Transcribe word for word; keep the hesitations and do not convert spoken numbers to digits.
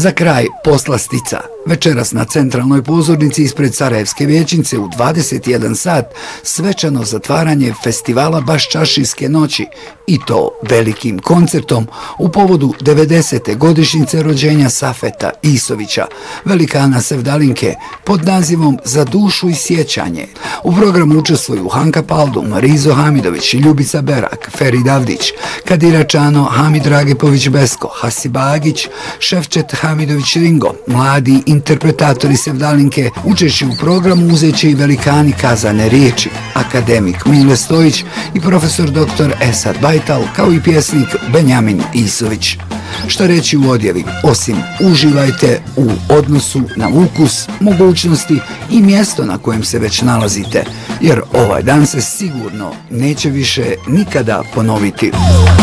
Za kraj poslastica. Večeras na centralnoj pozornici ispred Sarajevske vijećnice u dvadeset jedan sat svečano zatvaranje festivala Baščaršijske noći i to velikim koncertom u povodu devedesete godišnjice rođenja Safeta Isovića, velikana sevdalinke, pod nazivom Za dušu i sjećanje. U programu učestvuju Hanka Paldum, Rizo Hamidović, Ljubica Berak, Ferid Avdić, Kadira Čano, Hamid Ragipović Besko, Hasiba Agić, Šefčet Hamidović Ringo, mladi interpretatori sevdalinke. Učešći u programu uzet će i velikani kazane riječi, akademik Mile Stojić i profesor doktor Esad Bajtal, kao i pjesnik Benjamin Isović. Šta reći u odjevi, osim uživajte u odnosu na ukus, mogućnosti i mjesto na kojem se već nalazite, jer ovaj dan se sigurno neće više nikada ponoviti.